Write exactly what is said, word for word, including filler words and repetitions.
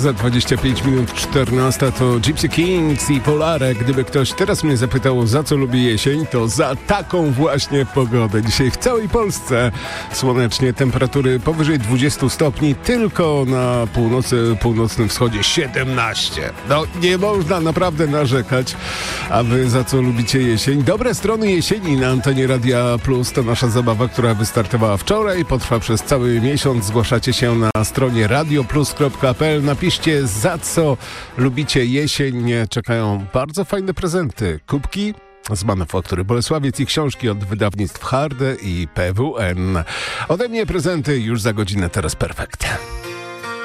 Za dwadzieścia pięć minut czternasta to Gypsy Kings i Polarek. Gdyby ktoś teraz mnie zapytał, za co lubię jesień, to za taką właśnie pogodę. Dzisiaj w całej Polsce słonecznie, temperatury powyżej dwudziestu stopni, tylko na północy, północnym wschodzie siedemnaście. No nie można naprawdę narzekać. A wy za co lubicie jesień? Dobre strony jesieni na antenie Radia Plus to nasza zabawa, która wystartowała wczoraj, potrwa przez cały miesiąc. Zgłaszacie się na stronie radioplus kropka p l. Napiszcie, za co lubicie jesień. Czekają bardzo fajne prezenty. Kubki z Manufaktury Bolesławiec i książki od wydawnictw Harde i P W N. Ode mnie prezenty już za godzinę, teraz perfekt.